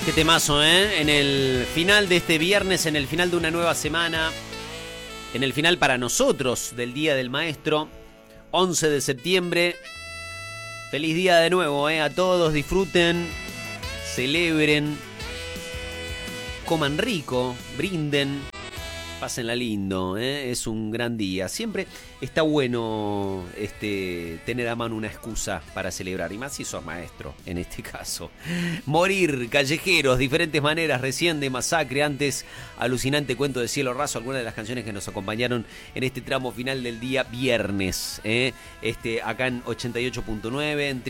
Qué temazo, ¿eh? En el final de este viernes, en el final de una nueva semana, en el final para nosotros del Día del Maestro, 11 de septiembre. Feliz día de nuevo, ¿eh? A todos, disfruten, celebren, coman rico, brinden, pásenla lindo, ¿eh? Es un gran día. Siempre está bueno tener a mano una excusa para celebrar, y más si sos maestro, en este caso. Morir, callejeros, diferentes maneras, recién de Masacre, antes Alucinante Cuento de Cielo Raso, algunas de las canciones que nos acompañaron en este tramo final del día viernes, ¿eh? Acá en 88.9, en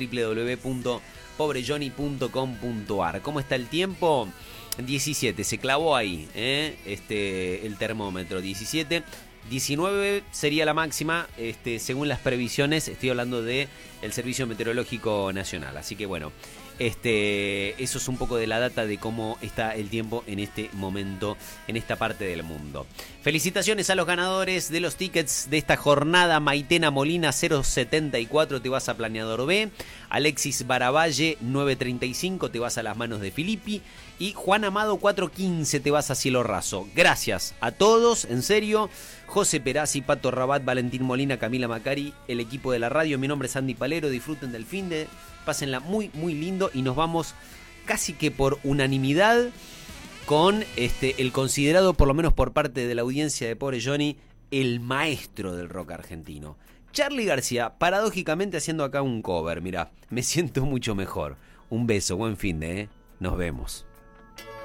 www.pobrejohnny.com.ar. ¿Cómo está el tiempo? 17, se clavó ahí, el termómetro, 17. 19 sería la máxima, según las previsiones, estoy hablando de el Servicio Meteorológico Nacional. Así que bueno, eso es un poco de la data de cómo está el tiempo en este momento, en esta parte del mundo. Felicitaciones a los ganadores de los tickets de esta jornada. Maitena Molina 074, te vas a Planeador B. Alexis Baravalle 935, te vas a las manos de Filippi. Y Juan Amado 415, te vas a Cielo Raso. Gracias a todos, en serio. José Perazzi, Pato Rabat, Valentín Molina, Camila Macari, el equipo de la radio. Mi nombre es Andy Palero, disfruten del finde, pásenla muy, muy lindo. Y nos vamos casi que por unanimidad con el considerado, por lo menos por parte de la audiencia de Pobre Johnny, el maestro del rock argentino. Charly García, paradójicamente haciendo acá un cover, mirá, me siento mucho mejor. Un beso, buen finde, nos vemos.